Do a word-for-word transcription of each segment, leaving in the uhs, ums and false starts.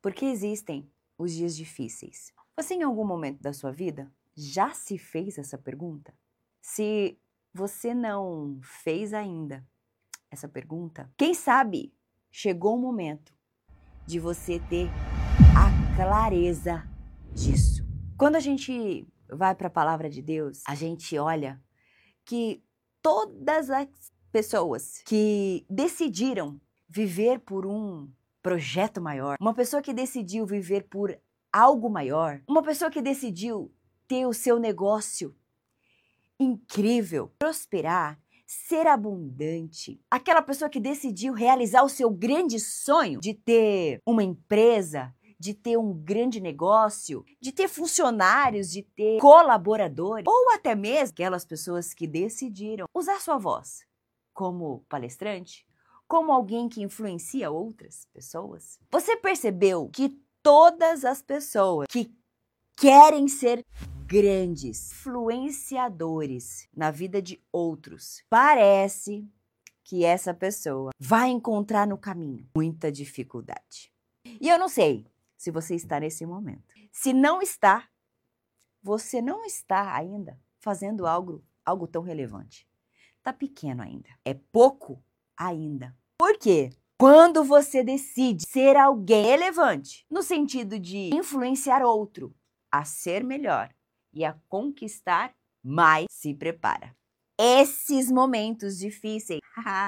Porque existem os dias difíceis. Você, em algum momento da sua vida, já se fez essa pergunta? Se você não fez ainda essa pergunta, quem sabe chegou o momento de você ter a clareza disso. Quando a gente vai para a palavra de Deus, a gente olha que todas as pessoas que decidiram viver por um projeto maior, uma pessoa que decidiu viver por algo maior, uma pessoa que decidiu ter o seu negócio incrível, prosperar, ser abundante, aquela pessoa que decidiu realizar o seu grande sonho de ter uma empresa, de ter um grande negócio, de ter funcionários, de ter colaboradores, ou até mesmo aquelas pessoas que decidiram usar sua voz como palestrante, como alguém que influencia outras pessoas. Você percebeu que todas as pessoas que querem ser grandes influenciadores na vida de outros, parece que essa pessoa vai encontrar no caminho muita dificuldade. E eu não sei se você está nesse momento. Se não está, você não está ainda fazendo algo, algo tão relevante. Está pequeno ainda. É pouco ainda. Por quê? Quando você decide ser alguém relevante, no sentido de influenciar outro a ser melhor e a conquistar mais, se prepara. Esses momentos difíceis,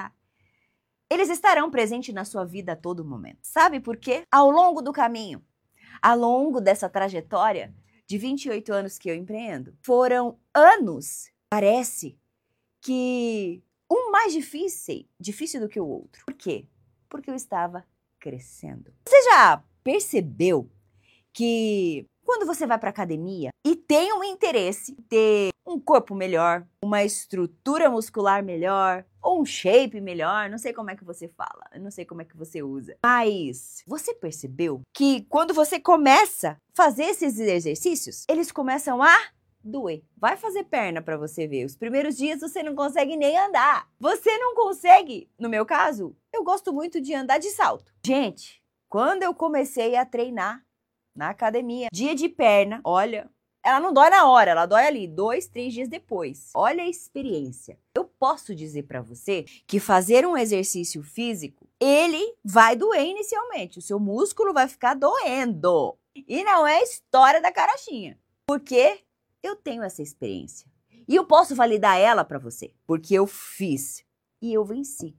eles estarão presentes na sua vida a todo momento. Sabe por quê? Ao longo do caminho, ao longo dessa trajetória de vinte e oito anos que eu empreendo, foram anos, parece, que um mais difícil, difícil do que o outro. Por quê? Porque eu estava crescendo. Você já percebeu que quando você vai para academia e tem um interesse em ter um corpo melhor, uma estrutura muscular melhor, ou um shape melhor, não sei como é que você fala, eu não sei como é que você usa, mas você percebeu que quando você começa a fazer esses exercícios, eles começam a doer. Vai fazer perna para você ver. Os primeiros dias você não consegue nem andar. Você não consegue, no meu caso, eu gosto muito de andar de salto. Gente, quando eu comecei a treinar na academia, dia de perna, olha, ela não dói na hora, ela dói ali dois, três dias depois. Olha a experiência. Eu posso dizer para você que fazer um exercício físico, ele vai doer inicialmente. O seu músculo vai ficar doendo. E não é história da carochinha. Porque eu tenho essa experiência. E eu posso validar ela para você. Porque eu fiz. E eu venci.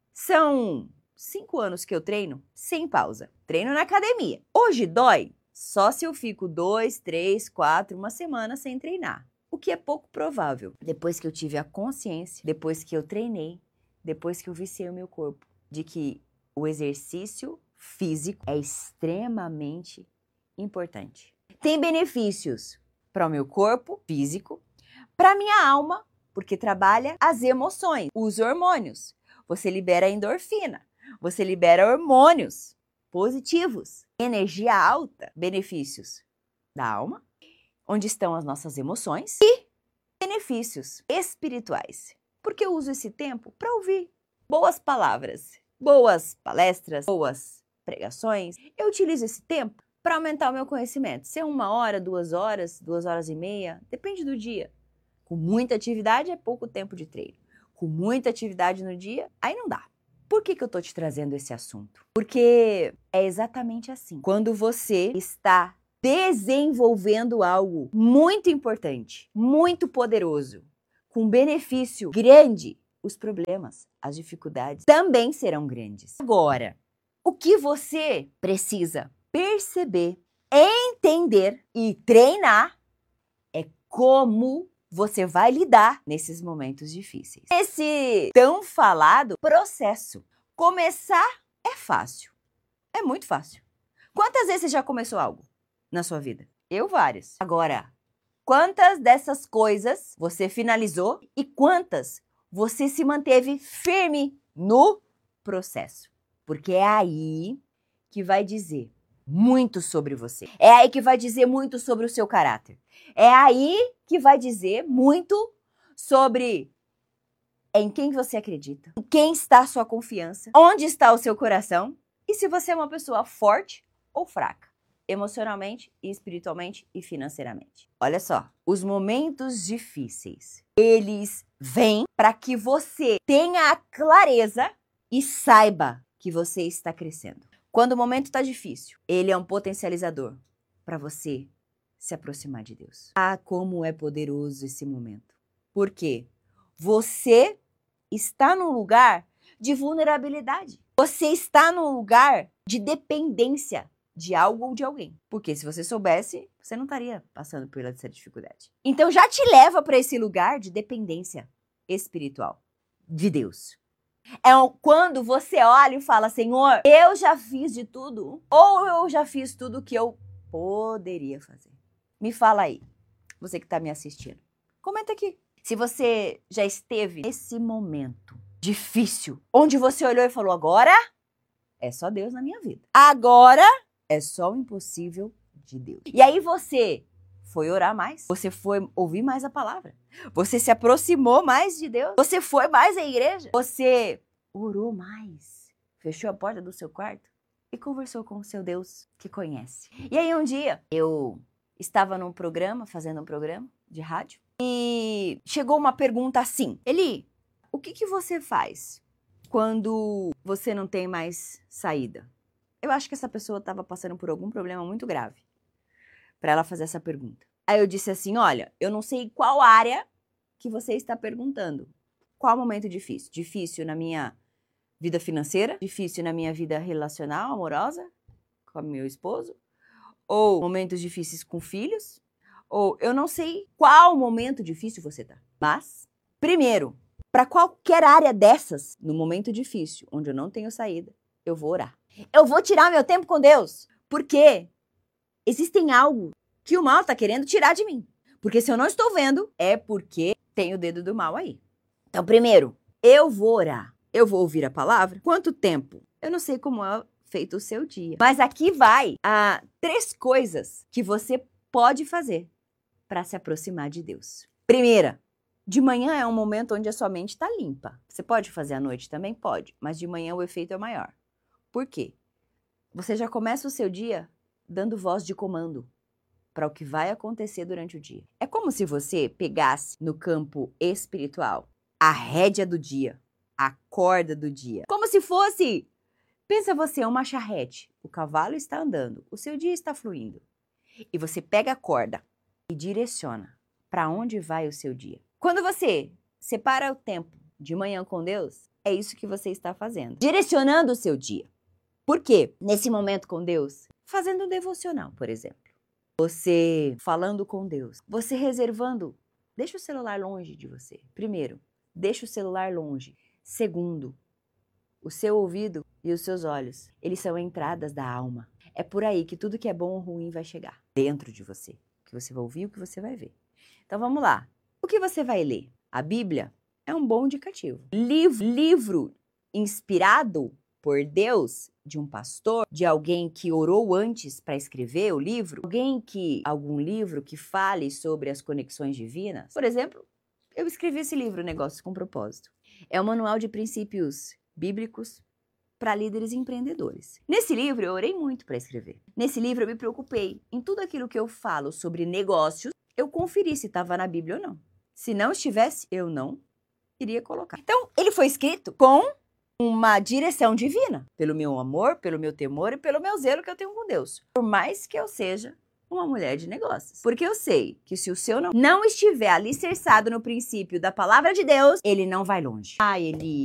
São cinco anos que eu treino sem pausa. Treino na academia. Hoje dói só se eu fico dois, três, quatro, uma semana sem treinar. O que é pouco provável. Depois que eu tive a consciência, depois que eu treinei, depois que eu viciei o meu corpo, de que o exercício físico é extremamente importante. Tem benefícios para o meu corpo físico, para a minha alma, porque trabalha as emoções, os hormônios. Você libera endorfina, você libera hormônios positivos, energia alta, benefícios da alma, onde estão as nossas emoções, e benefícios espirituais. Porque eu uso esse tempo para ouvir boas palavras, boas palestras, boas pregações. Eu utilizo esse tempo para aumentar o meu conhecimento. Se é uma hora, duas horas, duas horas e meia, depende do dia. Com muita atividade é pouco tempo de treino. Com muita atividade no dia, aí não dá. Por que que eu tô te trazendo esse assunto? Porque é exatamente assim. Quando você está desenvolvendo algo muito importante, muito poderoso, com benefício grande, os problemas, as dificuldades também serão grandes. Agora, o que você precisa perceber, entender e treinar é como você vai lidar nesses momentos difíceis. Esse tão falado processo. Começar é fácil. É muito fácil. Quantas vezes você já começou algo na sua vida? Eu várias. Agora, quantas dessas coisas você finalizou e quantas você se manteve firme no processo? Porque é aí que vai dizer muito sobre você. É aí que vai dizer muito sobre o seu caráter. É aí que vai dizer muito sobre em quem você acredita, em quem está a sua confiança, onde está o seu coração e se você é uma pessoa forte ou fraca, emocionalmente, espiritualmente e financeiramente. Olha só, os momentos difíceis, eles vêm para que você tenha a clareza e saiba que você está crescendo. Quando o momento está difícil, ele é um potencializador para você se aproximar de Deus. Ah, como é poderoso esse momento. Por quê? Você está num lugar de vulnerabilidade. Você está num lugar de dependência de algo ou de alguém. Porque se você soubesse, você não estaria passando por essa dificuldade. Então já te leva para esse lugar de dependência espiritual de Deus. É quando você olha e fala, Senhor, eu já fiz de tudo, ou eu já fiz tudo que eu poderia fazer. Me fala aí, você que está me assistindo. Comenta aqui. Se você já esteve nesse momento difícil, onde você olhou e falou, agora é só Deus na minha vida. Agora é só o impossível de Deus. E aí você foi orar mais, você foi ouvir mais a palavra, você se aproximou mais de Deus, você foi mais à igreja, você orou mais, fechou a porta do seu quarto e conversou com o seu Deus que conhece. E aí um dia eu estava num programa, fazendo um programa de rádio, e chegou uma pergunta assim, Eli, o que que você faz quando você não tem mais saída? Eu acho que essa pessoa estava passando por algum problema muito grave para ela fazer essa pergunta. Aí eu disse assim, olha, eu não sei qual área que você está perguntando. Qual momento difícil? Difícil na minha vida financeira? Difícil na minha vida relacional, amorosa? Com o meu esposo? Ou momentos difíceis com filhos? Ou eu não sei qual momento difícil você está. Mas, primeiro, para qualquer área dessas, no momento difícil, onde eu não tenho saída, eu vou orar. Eu vou tirar meu tempo com Deus, porque existem algo que o mal está querendo tirar de mim. Porque se eu não estou vendo, é porque tem o dedo do mal aí. Então, primeiro, eu vou orar. Eu vou ouvir a palavra. Quanto tempo? Eu não sei como é feito o seu dia. Mas aqui vai a três coisas que você pode fazer para se aproximar de Deus. Primeira, de manhã é um momento onde a sua mente está limpa. Você pode fazer à noite também? Pode. Mas de manhã o efeito é maior. Por quê? Você já começa o seu dia dando voz de comando para o que vai acontecer durante o dia. É como se você pegasse no campo espiritual a rédea do dia, a corda do dia. Como se fosse, pensa você, uma charrete. O cavalo está andando, o seu dia está fluindo. E você pega a corda e direciona para onde vai o seu dia. Quando você separa o tempo de manhã com Deus, é isso que você está fazendo. Direcionando o seu dia. Por quê? Nesse momento com Deus, fazendo um devocional, por exemplo. Você falando com Deus, você reservando, deixa o celular longe de você. Primeiro, deixa o celular longe. Segundo, o seu ouvido e os seus olhos, eles são entradas da alma. É por aí que tudo que é bom ou ruim vai chegar dentro de você. O que você vai ouvir, o que você vai ver. Então vamos lá. O que você vai ler? A Bíblia é um bom indicativo. Livro, livro inspirado por Deus, de um pastor, de alguém que orou antes para escrever o livro, alguém que, algum livro que fale sobre as conexões divinas. Por exemplo, eu escrevi esse livro, Negócios com Propósito. É um manual de princípios bíblicos para líderes e empreendedores. Nesse livro, eu orei muito para escrever. Nesse livro, eu me preocupei em tudo aquilo que eu falo sobre negócios, eu conferi se estava na Bíblia ou não. Se não estivesse, eu não iria colocar. Então, ele foi escrito com uma direção divina, pelo meu amor, pelo meu temor e pelo meu zelo que eu tenho com Deus. Por mais que eu seja uma mulher de negócios. Porque eu sei que se o seu não, não estiver alicerçado no princípio da palavra de Deus, ele não vai longe. Ah, ele